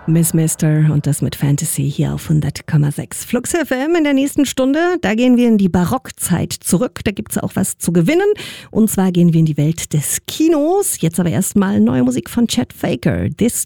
Miss Mister und das mit Fantasy hier auf 100,6. Flux FM in der nächsten Stunde, da gehen wir in die Barockzeit zurück. Da gibt's auch was zu gewinnen. Und zwar gehen wir in die Welt des Kinos. Jetzt aber erstmal neue Musik von Chet Faker. This